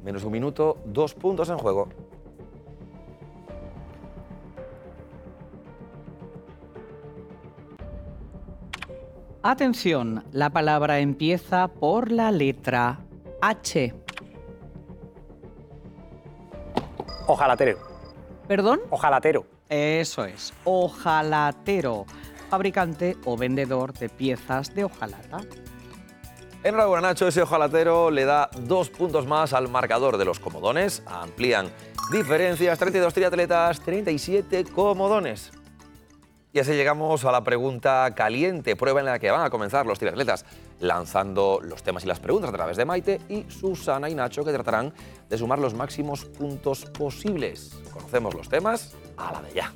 Menos 1 minuto, 2 puntos en juego. Atención, la palabra empieza por la letra H. Ojalatero. ¿Perdón? Ojalatero. Eso es, ojalatero, fabricante o vendedor de piezas de hojalata. Enhorabuena, Nacho. Ese ojalatero le da 2 puntos más al marcador de los comodones. Amplían diferencias, 32 triatletas, 37 comodones. Y así llegamos a la pregunta caliente, prueba en la que van a comenzar los triatletas lanzando los temas y las preguntas a través de Maite y Susana y Nacho, que tratarán de sumar los máximos puntos posibles. Conocemos los temas a la de ya.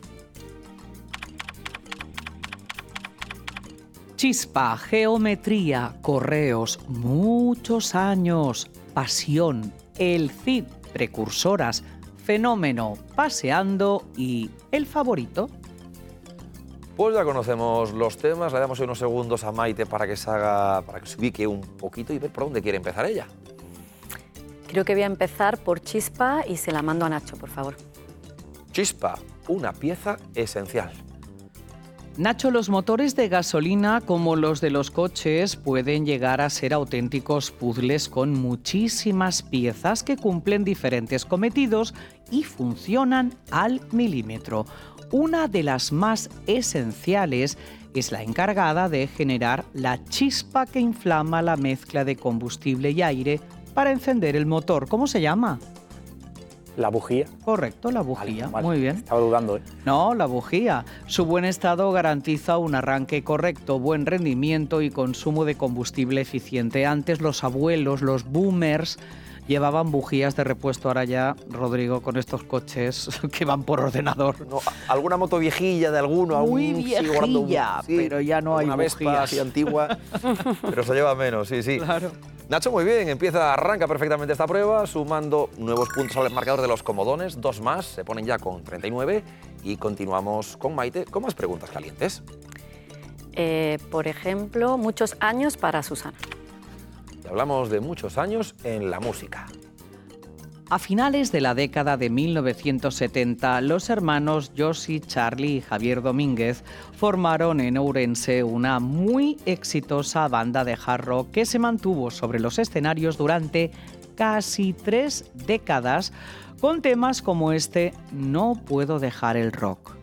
Chispa, geometría, correos, muchos años, pasión, el Cid, precursoras, fenómeno, paseando y el favorito. Pues ya conocemos los temas, le damos unos segundos a Maite para que se ubique un poquito y ver por dónde quiere empezar ella. Creo que voy a empezar por Chispa y se la mando a Nacho, por favor. Chispa, una pieza esencial. Nacho, los motores de gasolina, como los de los coches, pueden llegar a ser auténticos puzzles con muchísimas piezas que cumplen diferentes cometidos y funcionan al milímetro. Una de las más esenciales es la encargada de generar la chispa que inflama la mezcla de combustible y aire para encender el motor. ¿Cómo se llama? La bujía. Correcto, la bujía. Vale. Muy bien. Estaba dudando, ¿eh? No, la bujía. Su buen estado garantiza un arranque correcto, buen rendimiento y consumo de combustible eficiente. Antes los abuelos, los boomers, llevaban bujías de repuesto. Ahora ya, Rodrigo, con estos coches que van por ordenador. No, alguna moto viejilla de alguno. Muy algún, viejilla, pero ya no hay una Vespa bujías. así antigua, pero se lleva menos, sí, sí. Claro. Nacho, muy bien, arranca perfectamente esta prueba, sumando nuevos puntos al marcador de los comodones, 2 más, se ponen ya con 39 y continuamos con Maite con más preguntas calientes. Por ejemplo, muchos años para Susana. Y hablamos de muchos años en la música. A finales de la década de 1970, los hermanos Josi, Charlie y Javier Domínguez formaron en Ourense una muy exitosa banda de hard rock que se mantuvo sobre los escenarios durante casi 3 décadas con temas como este No puedo dejar el rock.